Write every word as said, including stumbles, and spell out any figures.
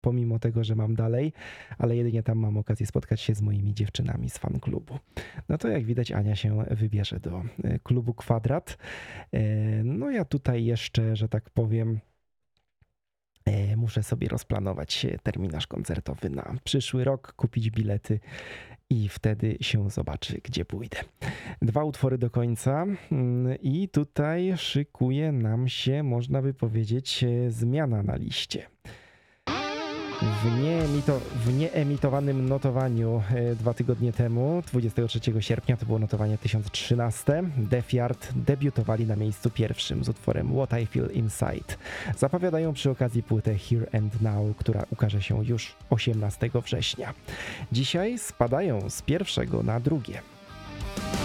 pomimo tego, że mam dalej, ale jedynie tam mam okazję spotkać się z moimi dziewczynami z fanklubu. No to jak widać, Ania się wybierze do klubu Kwadrat. No ja tutaj jeszcze, że tak powiem, muszę sobie rozplanować terminarz koncertowy na przyszły rok, kupić bilety i wtedy się zobaczy, gdzie pójdę. Dwa utwory do końca i tutaj szykuje nam się, można by powiedzieć, zmiana na liście. W, nieemito, w nieemitowanym notowaniu dwa tygodnie temu, dwudziestego trzeciego sierpnia, to było notowanie tysiąc trzynaste, Def Yard debiutowali na miejscu pierwszym z utworem What I Feel Inside. Zapowiadają przy okazji płytę Here and Now, która ukaże się już osiemnastego września. Dzisiaj spadają z pierwszego na drugie.